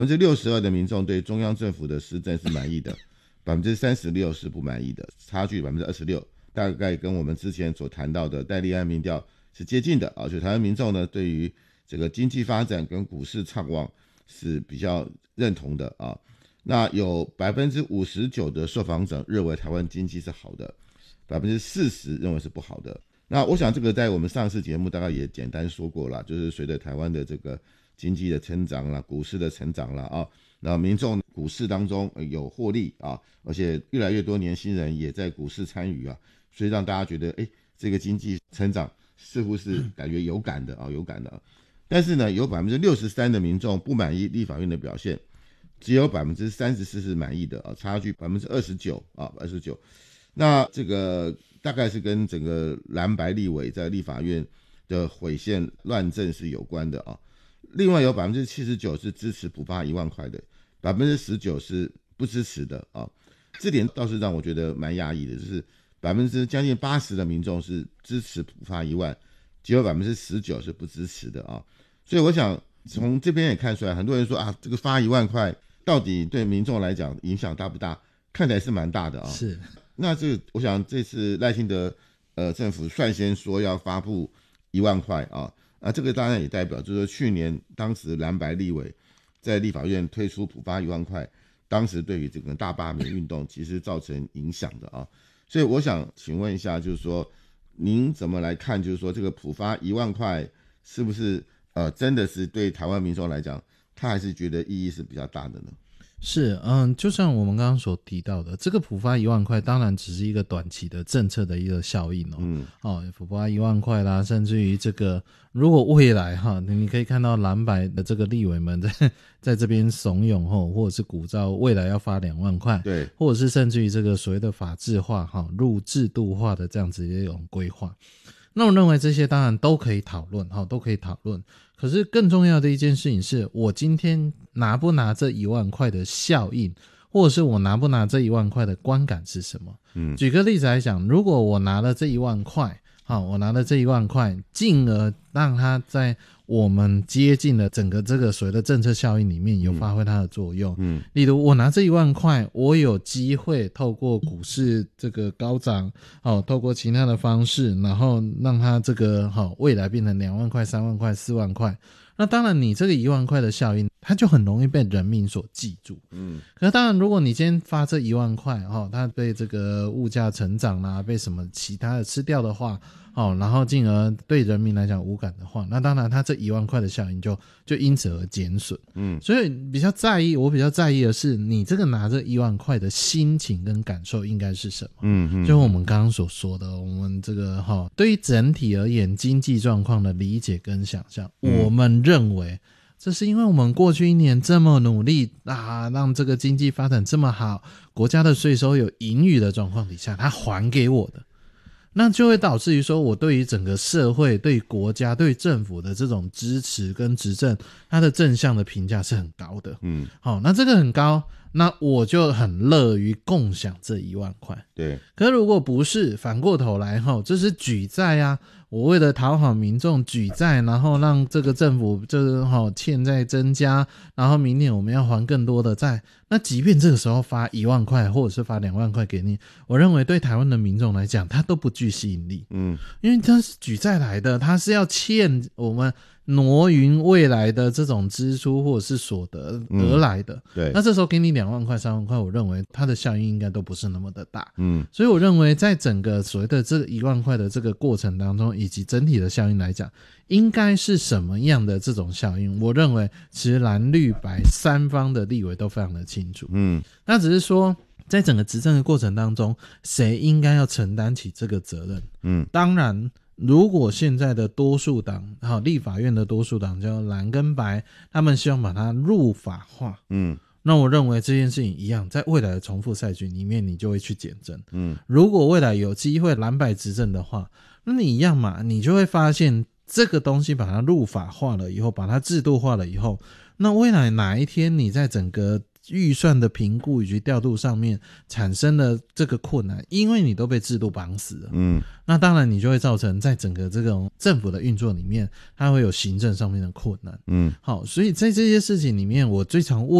62%的民众对中央政府的施政是满意的，36%是不满意的，差距26%，大概跟我们之前所谈到的戴利安民调是接近的啊。就台湾民众呢，对于这个经济发展跟股市畅旺是比较认同的啊。那有 59% 的受访者认为台湾经济是好的， 40% 认为是不好的。那我想这个在我们上次节目大概也简单说过了，就是随着台湾的这个经济的成长啦，股市的成长啦啊，然后民众股市当中有获利啊，而且越来越多年轻人也在股市参与啊，所以让大家觉得这个经济成长似乎是感觉有感的啊，有感的。但是呢，有 63% 的民众不满意立法院的表现，只有 34% 是满意的啊，差距 29% 啊，29%。那这个大概是跟整个蓝白立委在立法院的毁宪乱政是有关的啊。另外有 79% 是支持普发1万块的， 19% 是不支持的啊。这点倒是让我觉得蛮压抑的，就是将近 80% 的民众是支持普发1万，只有 19% 是不支持的啊。所以我想从这边也看出来，很多人说啊，这个发1万块到底对民众来讲影响大不大？看起来是蛮大的啊。 是。 那我想这次赖清德政府率先说要发布1万块啊，这个当然也代表就是说去年当时蓝白立委在立法院推出普发1万块，当时对于这个大罢免运动其实造成影响的啊。所以我想请问一下，就是说您怎么来看，就是说这个普发1万块是不是真的是对台湾民众来讲，他还是觉得意义是比较大的呢？ 是，就像我们刚刚所提到的，这个普发1万块当然只是一个短期的政策的一个效应普发1万块啦，甚至于这个如果未来你可以看到蓝白的这个立委们在这边怂恿或者是鼓噪未来要发2万块， 对， 或者是甚至于这个所谓的法制化入制度化的这样子一种规划。那我认为这些当然都可以讨论，都可以讨论。可是更重要的一件事情是，我今天拿不拿这1万块的效应，或者是我拿不拿这1万块的观感是什么？举个例子来讲，如果我拿了这1万块，进而让它在我们接近了整个这个所谓的政策效应里面有发挥它的作用。例如我拿这1万块，我有机会透过股市这个高涨，透过其他的方式，然后让它这个未来变成2万块、3万块、4万块。那当然你这个1万块的效应，它就很容易被人民所记住。可是当然如果你今天发这1万块，它被这个物价成长啦，被什么其他的吃掉的话，然后进而对人民来讲无感的话，那当然它这1万块的效应就因此而减损。所以我比较在意的是你这个拿这1万块的心情跟感受应该是什么。就我们刚刚所说的，我们这个对于整体而言经济状况的理解跟想象，我们认为这是因为我们过去1年这么努力让这个经济发展这么好，国家的税收有盈余的状况底下，它还给我的。那就会导致于说，我对于整个社会、对于国家、对于政府的这种支持跟执政，它的正向的评价是很高的。那这个很高，那我就很乐于共享这1万块。 对。 可是如果不是，反过头来这是举债啊，我为了讨好民众举债，然后让这个政府就是欠债增加，然后明年我们要还更多的债。那即便这个时候发1万块或者是发2万块给你，我认为对台湾的民众来讲，它都不具吸引力。因为它是举债来的，它是要欠我们挪云未来的这种支出或者是所得而来的。 对。 那这时候给你2万块、3万块，我认为它的效应应该都不是那么的大。所以我认为在整个所谓的这1万块的这个过程当中，以及整体的效应来讲，应该是什么样的这种效应？我认为其实蓝绿白三方的立委都非常的清楚。那只是说在整个执政的过程当中，谁应该要承担起这个责任？当然如果现在的多数党立法院的多数党叫蓝跟白，他们希望把它入法化，那我认为这件事情一样，在未来的重复赛局里面你就会去检证。如果未来有机会蓝白执政的话，那你一样嘛，你就会发现这个东西把它入法化了以后，把它制度化了以后，那未来哪一天你在整个预算的评估以及调度上面产生了这个困难，因为你都被制度绑死了。那当然你就会造成在整个这种政府的运作里面，它会有行政上面的困难。好，所以在这些事情里面，我最常问